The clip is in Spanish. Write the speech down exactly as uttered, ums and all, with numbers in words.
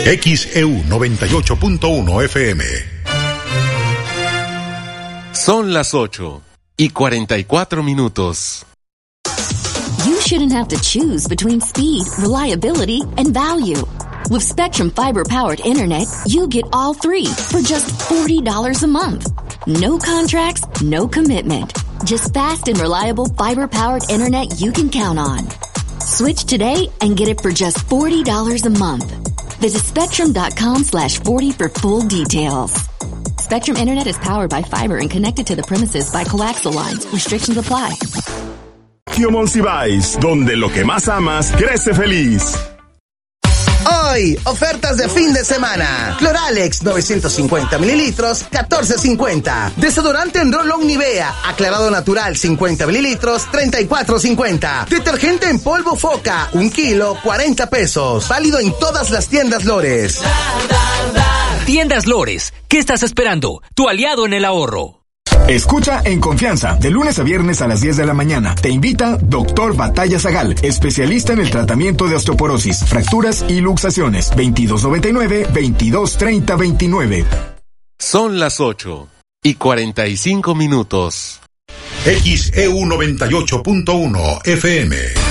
X E U noventa y ocho punto uno F M. Son las ocho y cuarenta y cuatro minutos. You shouldn't have to choose between speed, reliability, and value. With Spectrum fiber-powered internet, you get all three for just forty dollars a month. No contracts, no commitment. Just fast and reliable fiber-powered internet you can count on. Switch today and get it for just forty dollars a month. Visit spectrum.com slash 40 for full details. Spectrum Internet is powered by fiber and connected to the premises by coaxial lines. Restrictions apply. Monsiváis, donde lo que más amas crece feliz. Hoy, ofertas de fin de semana. Cloralex novecientos cincuenta mililitros, catorce cincuenta. Desodorante en Roll-On Nivea, aclarado natural cincuenta mililitros, treinta y cuatro cincuenta. Detergente en polvo Foca, un kilo, cuarenta pesos. Válido en todas las tiendas Lores. Tiendas Lores, ¿qué estás esperando? Tu aliado en el ahorro. Escucha en confianza, de lunes a viernes a las diez de la mañana. Te invita Doctor Batalla Zagal, especialista en el tratamiento de osteoporosis, fracturas y luxaciones. veintidós noventa y nueve, veintidós treinta veintinueve. Son las ocho y cuarenta y cinco minutos. X E U noventa y ocho punto uno F M.